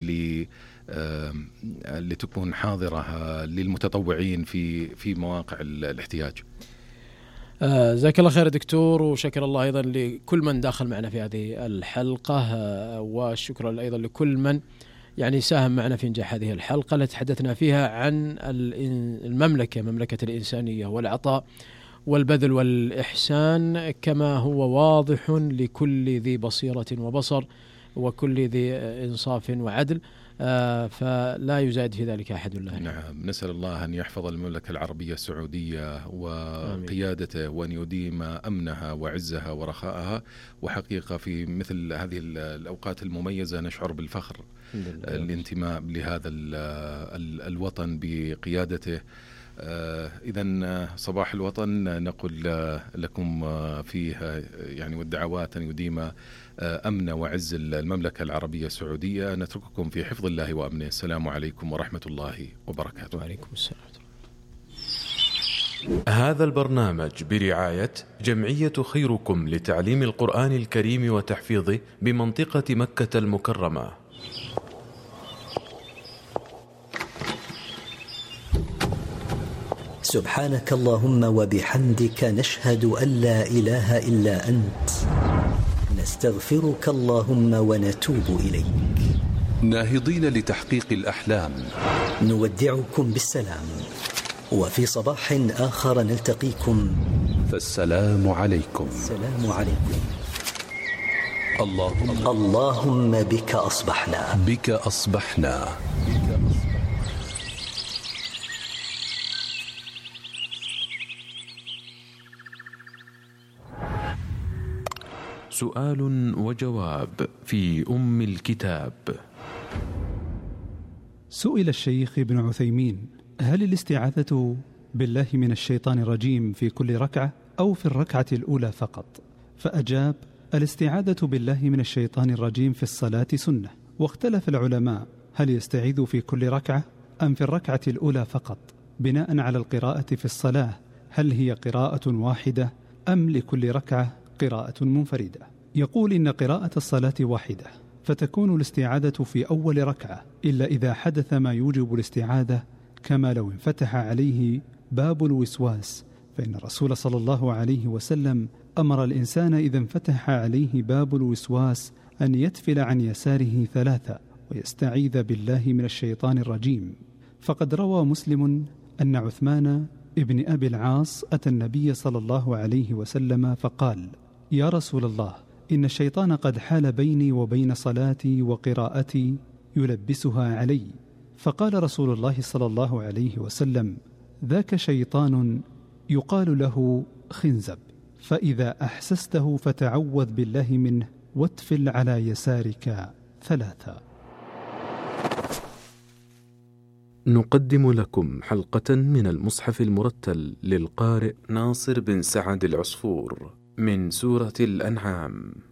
لتكون حاضرة للمتطوعين في مواقع الاحتياج؟ جزاك الله خير دكتور، وشكر الله أيضا لكل من داخل معنا في هذه الحلقة، وشكرا أيضا لكل من يعني ساهم معنا في إنجاح هذه الحلقة التي تحدثنا فيها عن مملكة الإنسانية والعطاء والبذل والإحسان، كما هو واضح لكل ذي بصيرة وبصر وكل ذي إنصاف وعدل، فلا يزاد في ذلك أحد الله. نعم، نسأل الله أن يحفظ المملكة العربية السعودية وقيادته، وأن يديم أمنها وعزها ورخاءها. وحقيقة في مثل هذه الأوقات المميزة نشعر بالفخر، الانتماء لهذا الوطن بقيادته. إذن صباح الوطن نقول لكم فيه يعني والدعوات أن يديم أمن وعز المملكة العربية السعودية. نترككم في حفظ الله وأمنه. السلام عليكم ورحمة الله وبركاته. وعليكم السلام. هذا البرنامج برعاية جمعية خيركم لتعليم القرآن الكريم وتحفيظه بمنطقة مكة المكرمة. سبحانك اللهم وبحمدك، نشهد أن لا إله إلا أنت، نستغفرك اللهم ونتوب إليك. ناهضين لتحقيق الأحلام، نودعكم بالسلام، وفي صباح آخر نلتقيكم، فالسلام عليكم. السلام عليكم. اللهم بك أصبحنا، بك أصبحنا. سؤال وجواب في أم الكتاب. سئل الشيخ ابن عثيمين: هل الاستعاذة بالله من الشيطان الرجيم في كل ركعة أو في الركعة الأولى فقط؟ فأجاب: الاستعاذة بالله من الشيطان الرجيم في الصلاة سنة، واختلف العلماء هل يستعيذ في كل ركعة أم في الركعة الأولى فقط، بناء على القراءة في الصلاة، هل هي قراءة واحدة أم لكل ركعة قراءة منفردة؟ يقول إن قراءة الصلاة واحدة، فتكون الاستعاذة في أول ركعة، إلا إذا حدث ما يوجب الاستعاذة، كما لو انفتح عليه باب الوسواس، فإن الرسول صلى الله عليه وسلم أمر الإنسان إذا انفتح عليه باب الوسواس أن يتفل عن يساره 3 ويستعيذ بالله من الشيطان الرجيم. فقد روى مسلم أن عثمان ابن أبي العاص أتى النبي صلى الله عليه وسلم فقال: يا رسول الله، إن الشيطان قد حال بيني وبين صلاتي وقراءتي يلبسها علي. فقال رسول الله صلى الله عليه وسلم: ذاك شيطان يقال له خنزب، فإذا أحسسته فتعوذ بالله منه واتفل على يسارك 3. نقدم لكم حلقة من المصحف المرتل للقارئ ناصر بن سعد العصفور من سورة الأنعام.